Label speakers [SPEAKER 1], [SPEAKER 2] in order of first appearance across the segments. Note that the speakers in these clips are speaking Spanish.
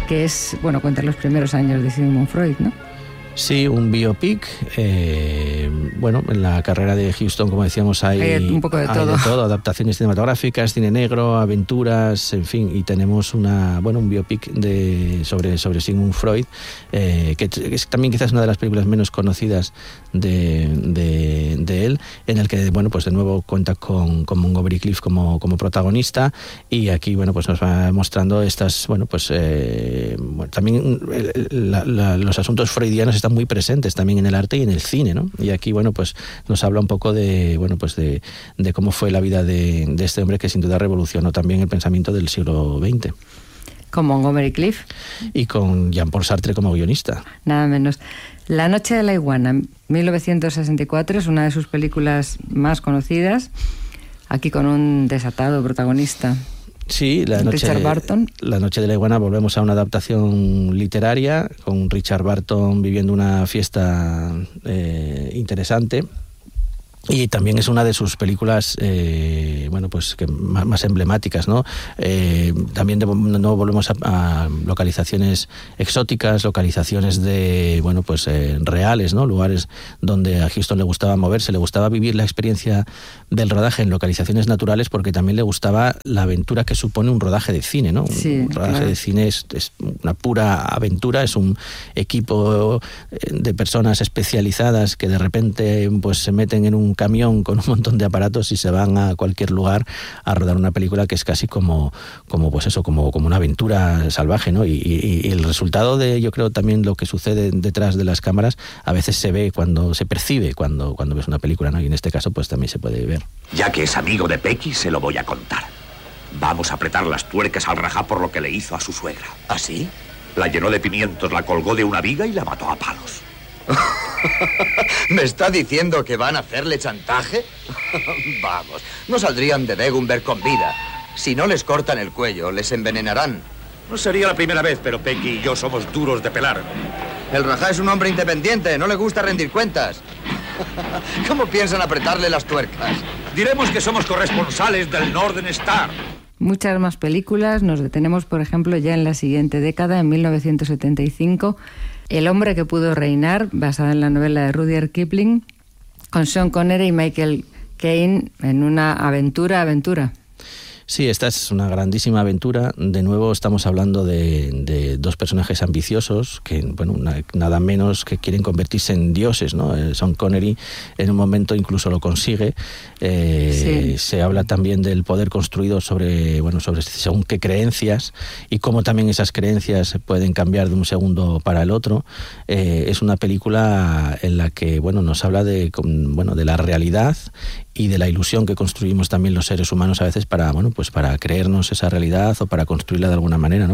[SPEAKER 1] que es, bueno, cuenta los primeros años de Sigmund Freud, ¿no?
[SPEAKER 2] Sí, un biopic. Bueno, en la carrera de Huston, como decíamos, hay
[SPEAKER 1] un poco de todo.
[SPEAKER 2] Adaptaciones cinematográficas, cine negro, aventuras, en fin, y tenemos un biopic sobre Sigmund Freud, que es también quizás una de las películas menos conocidas de él, en el que, bueno, pues de nuevo cuenta con Montgomery Clift como protagonista, y aquí, bueno, pues nos va mostrando estas, bueno, pues también los asuntos freudianos están muy presentes también en el arte y en el cine, ¿no? Y aquí, bueno, pues nos habla un poco de cómo fue la vida de este hombre que sin duda revolucionó también el pensamiento del siglo XX.
[SPEAKER 1] Con Montgomery Clift.
[SPEAKER 2] Y con Jean-Paul Sartre como guionista.
[SPEAKER 1] Nada menos. La noche de la iguana, 1964, es una de sus películas más conocidas, aquí con un desatado protagonista.
[SPEAKER 2] Sí, Richard Burton. La noche de la iguana, volvemos a una adaptación literaria, con Richard Burton viviendo una fiesta interesante. Y también es una de sus películas, pues que más emblemáticas, ¿no? También no volvemos a localizaciones exóticas, localizaciones de, reales, ¿no? Lugares donde a Huston le gustaba moverse, le gustaba vivir la experiencia del rodaje en localizaciones naturales, porque también le gustaba la aventura que supone un rodaje de cine, ¿no?
[SPEAKER 1] Sí,
[SPEAKER 2] un rodaje de cine es una pura aventura, es un equipo de personas especializadas que de repente pues se meten en un camión con un montón de aparatos y se van a cualquier lugar a rodar una película que es casi como una aventura salvaje, ¿no? Y el resultado de, yo creo, también lo que sucede detrás de las cámaras a veces se ve se percibe cuando ves una película, ¿no? Y en este caso pues también se puede ver.
[SPEAKER 3] Ya que es amigo de Pecky, se lo voy a contar. Vamos a apretar las tuercas al Rajá por lo que le hizo a su suegra.
[SPEAKER 4] ¿Ah, sí?
[SPEAKER 3] La llenó de pimientos, la colgó de una viga y la mató a palos.
[SPEAKER 4] ¿Me está diciendo que van a hacerle chantaje? Vamos, no saldrían de Begunberg con vida. Si no les cortan el cuello, les envenenarán.
[SPEAKER 3] No sería la primera vez, pero Pecky y yo somos duros de pelar.
[SPEAKER 4] El Rajá es un hombre independiente, no le gusta rendir cuentas. ¿Cómo piensan apretarle las tuercas?
[SPEAKER 3] Diremos que somos corresponsales del Northern Star.
[SPEAKER 1] Muchas más películas. Nos detenemos, por ejemplo, ya en la siguiente década, en 1975... El hombre que pudo reinar, basada en la novela de Rudyard Kipling, con Sean Connery y Michael Caine en una aventura.
[SPEAKER 2] Sí, esta es una grandísima aventura. De nuevo estamos hablando de dos personajes ambiciosos que, nada menos que quieren convertirse en dioses, ¿no? Sean Connery en un momento incluso lo consigue.
[SPEAKER 1] Sí.
[SPEAKER 2] Se habla también del poder construido sobre según qué creencias y cómo también esas creencias pueden cambiar de un segundo para el otro. Es una película en la que, nos habla de la realidad y de la ilusión que construimos también los seres humanos a veces para creernos esa realidad o para construirla de alguna manera, ¿no?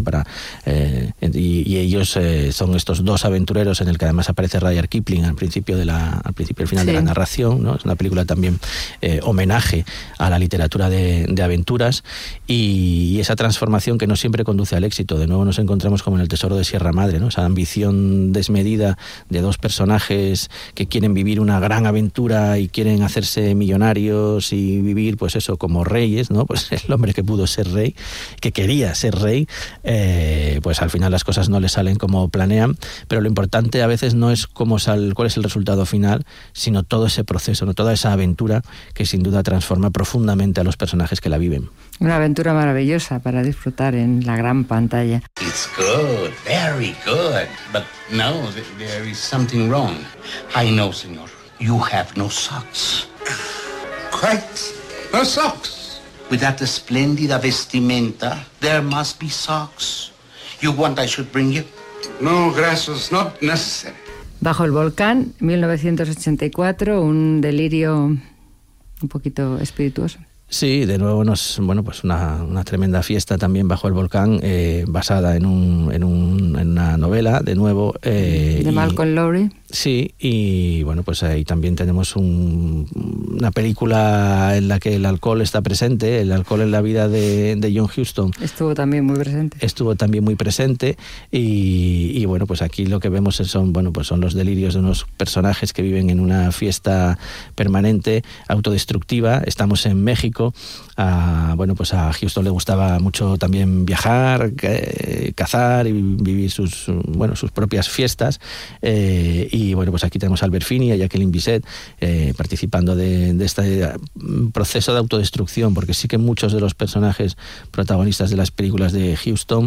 [SPEAKER 2] Y ellos son estos dos aventureros, en el que además aparece Rudyard Kipling al principio y al final de la narración, ¿no? Es una película también homenaje a la literatura de aventuras y esa transformación que no siempre conduce al éxito. De nuevo nos encontramos como en El tesoro de Sierra Madre, ¿no? Esa ambición desmedida de dos personajes que quieren vivir una gran aventura y quieren hacerse millonarios y vivir como reyes, ¿no? Pues el hombre que pudo ser rey, que quería ser rey, pues al final las cosas no le salen como planean, pero lo importante a veces no es cuál es el resultado final, sino todo ese proceso, ¿no? Toda esa aventura que sin duda transforma profundamente a los personajes que la viven.
[SPEAKER 1] Una aventura maravillosa para disfrutar en la gran pantalla.
[SPEAKER 5] It's good, very good, but no, there is something wrong. I know, señor. You have no socks.
[SPEAKER 6] Quite. No socks.
[SPEAKER 5] With that espléndida vestimenta, there must be socks. You want I should bring you?
[SPEAKER 6] No, gracias, not necessary.
[SPEAKER 1] Bajo el volcán, 1984, un delirio un poquito espirituoso.
[SPEAKER 2] Sí, de nuevo una tremenda fiesta también bajo el volcán, basada en una novela, de nuevo.
[SPEAKER 1] De Malcolm Lowry.
[SPEAKER 2] Sí, y bueno, pues ahí también tenemos una película en la que el alcohol está presente, el alcohol en la vida de John Huston.
[SPEAKER 1] Estuvo también muy presente. Y bueno, pues aquí lo que vemos son los delirios de unos personajes que viven en una fiesta permanente, autodestructiva. Estamos en México. A Huston le gustaba mucho también viajar, cazar y vivir sus propias fiestas. Y bueno, pues aquí tenemos a Albert Finney y a Jacqueline Bisset participando de este proceso de autodestrucción, porque sí que muchos de los personajes protagonistas de las películas de Huston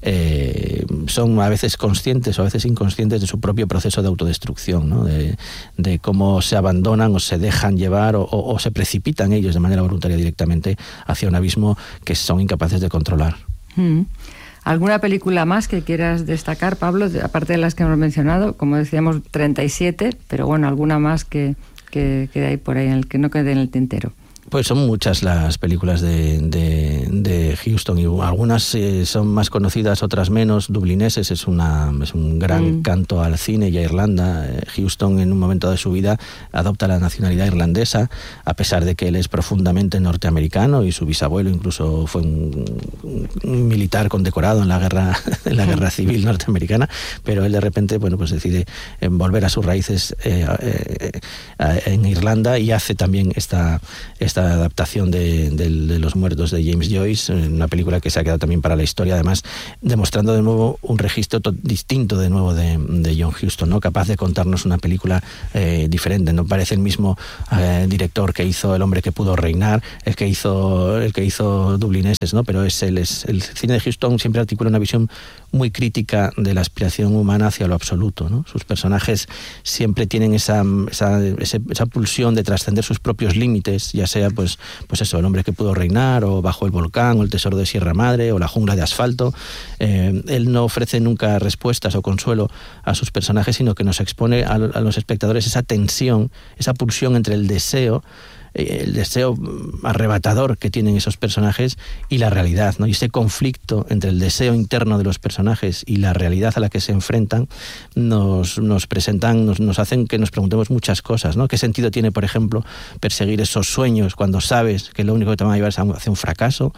[SPEAKER 1] son a veces conscientes o a veces inconscientes de su propio proceso de autodestrucción, ¿no? De cómo se abandonan o se dejan llevar o se precipitan ellos de manera voluntaria directamente hacia un abismo que son incapaces de controlar. ¿Alguna película más que quieras destacar, Pablo, aparte de las que hemos mencionado? Como decíamos, 37, pero bueno, alguna más que hay por ahí, que no quede en el tintero.
[SPEAKER 2] Pues son muchas las películas de Huston, y algunas son más conocidas, otras menos. Dublineses es un gran canto al cine y a Irlanda. Huston, en un momento de su vida, adopta la nacionalidad irlandesa, a pesar de que él es profundamente norteamericano y su bisabuelo incluso fue un militar condecorado en la guerra civil norteamericana, pero él de repente pues decide volver a sus raíces en Irlanda, y hace también esta adaptación de Los muertos de James Joyce, una película que se ha quedado también para la historia, además demostrando de nuevo un registro distinto de nuevo de John Huston, ¿no? Capaz de contarnos una película diferente. No parece el mismo director que hizo El hombre que pudo reinar, el que hizo Dublineses, ¿no? Pero el cine de Huston siempre articula una visión muy crítica de la aspiración humana hacia lo absoluto, ¿no? Sus personajes siempre tienen esa pulsión de trascender sus propios límites, ya sea pues eso, El hombre que pudo reinar, o Bajo el volcán, o El tesoro de Sierra Madre, o La jungla de asfalto. Él no ofrece nunca respuestas o consuelo a sus personajes, sino que nos expone a los espectadores esa tensión, esa pulsión entre el deseo arrebatador que tienen esos personajes y la realidad, ¿no? Y ese conflicto entre el deseo interno de los personajes y la realidad a la que se enfrentan nos hacen que nos preguntemos muchas cosas, ¿no? ¿Qué sentido tiene, por ejemplo, perseguir esos sueños cuando sabes que lo único que te va a llevar es hacia un fracaso?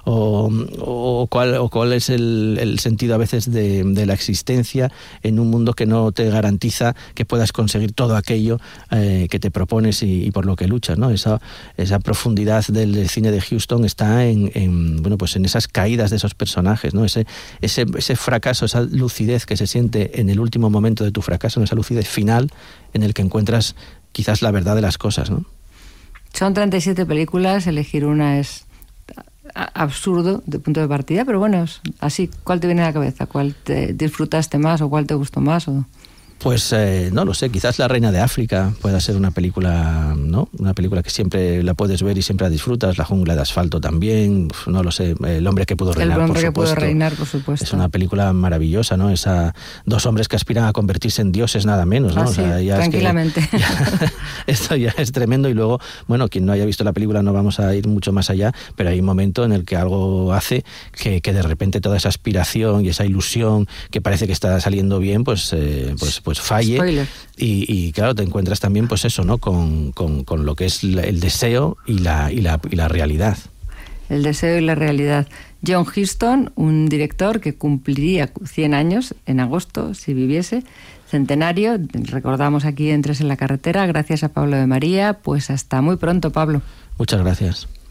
[SPEAKER 2] ¿O cuál es el sentido a veces de la existencia en un mundo que no te garantiza que puedas conseguir todo aquello que te propones y por lo que luchas, ¿no? Esa profundidad del cine de Huston está en esas caídas de esos personajes, ¿no? Ese fracaso, esa lucidez que se siente en el último momento de tu fracaso, en esa lucidez final en el que encuentras quizás la verdad de las cosas, ¿no?
[SPEAKER 1] Son 37 películas, elegir una es absurdo de punto de partida, pero bueno, así, ¿cuál te viene a la cabeza? ¿Cuál te disfrutaste más o cuál te gustó más?
[SPEAKER 2] Pues no lo sé, quizás La reina de África pueda ser una película, ¿no? Una película que siempre la puedes ver y siempre la disfrutas. La jungla de asfalto también, no lo sé. El hombre que pudo reinar,
[SPEAKER 1] por supuesto.
[SPEAKER 2] Es una película maravillosa, ¿no? Dos hombres que aspiran a convertirse en dioses, nada menos, ¿no?
[SPEAKER 1] Sí, o sea, ya tranquilamente.
[SPEAKER 2] Esto ya es tremendo. Y luego, bueno, quien no haya visto la película no vamos a ir mucho más allá, pero hay un momento en el que algo hace que de repente toda esa aspiración y esa ilusión que parece que está saliendo bien, pues falle. Y claro, te encuentras también pues eso, ¿no? Con lo que es el deseo y la realidad.
[SPEAKER 1] El deseo y la realidad. John Huston, un director que cumpliría 100 años en agosto, si viviese, centenario. Recordamos aquí en Tres en la carretera, gracias a Pablo de María. Pues hasta muy pronto, Pablo.
[SPEAKER 2] Muchas gracias.